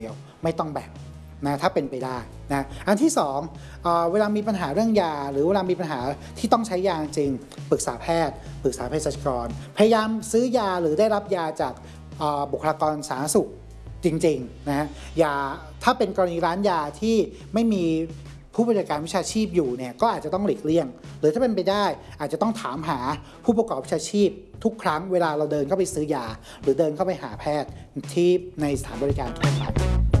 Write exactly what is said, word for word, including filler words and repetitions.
เดียวไม่ต้องแบ่งนะถ้าเป็นไปได้นะอันที่สองเอ่อเวลามีปัญหาเรื่องยาหรือเวลามีปัญหาที่ต้องใช้ยาจริงปรึกษาแพทย์ปรึกษาเภสัชกรพยายามซื้อยาหรือได้รับยาจากบุคลากรสาธารณสุขจริงๆนะฮะยาถ้าเป็นกรณีร้านยาที่ไม่มีผู้บริการวิชาชีพอยู่เนี่ยก็อาจจะต้องหลีกเลี่ยงหรือถ้าเป็นไปได้อาจจะต้องถามหาผู้ประกอบวิชาชีพทุกครั้งเวลาเราเดินเข้าไปซื้อยาหรือเดินเข้าไปหาแพทย์ที่ในสถานบริการทั่วไป